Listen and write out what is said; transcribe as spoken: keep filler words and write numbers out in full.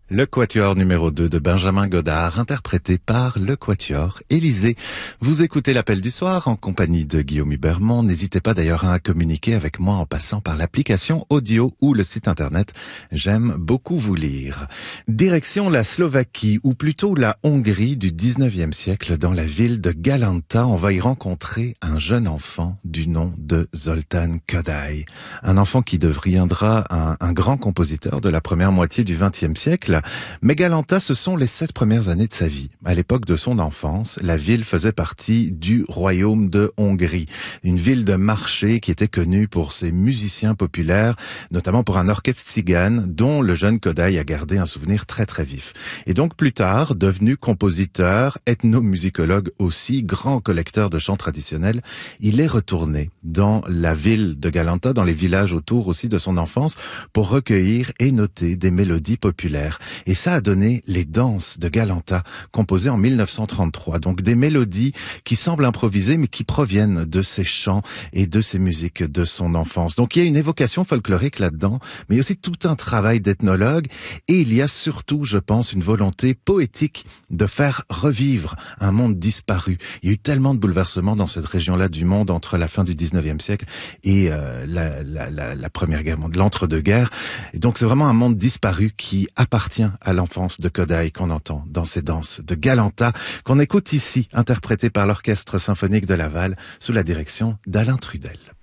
Le quatuor numéro deux de Benjamin Godard, interprété par le quatuor Élysée. Vous écoutez l'appel du soir en compagnie de Guillaume Hubermont. N'hésitez pas d'ailleurs à communiquer avec moi en passant par l'application audio ou le site internet. J'aime beaucoup vous lire. Direction la Slovaquie, ou plutôt la Hongrie du dix-neuvième siècle, dans la ville de Galanta. On va y rencontrer un jeune enfant du nom de Zoltán Kodály. Un enfant qui deviendra un, un grand compositeur de la première moitié du vingtième siècle. Mais Galanta, ce sont les sept premières années de sa vie. À l'époque de son enfance, la ville faisait partie du royaume de Hongrie, une ville de marché qui était connue pour ses musiciens populaires, notamment pour un orchestre tzigane dont le jeune Kodály a gardé un souvenir très très vif. Et donc plus tard, devenu compositeur, ethnomusicologue aussi, grand collecteur de chants traditionnels, il est retourné dans la ville de Galanta, dans les villages autour aussi de son enfance, pour recueillir et noter des mélodies populaires. Et ça a donné les danses de Galanta, composées en mille neuf cent trente-trois. Donc des mélodies qui semblent improvisées, mais qui proviennent de ses chants et de ses musiques de son enfance. Donc il y a une évocation folklorique là-dedans, mais aussi tout un travail d'ethnologue. Et il y a surtout, je pense, une volonté poétique de faire revivre un monde disparu. Il y a eu tellement de bouleversements dans cette région-là du monde entre la fin du dix-neuvième siècle et euh, la, la, la, la Première Guerre mondiale, l'entre-deux-guerres. Et donc c'est vraiment un monde disparu qui appartient à l'enfance de Kodály qu'on entend dans ces danses de Galanta, qu'on écoute ici, interprétées par l'Orchestre symphonique de Laval, sous la direction d'Alain Trudel.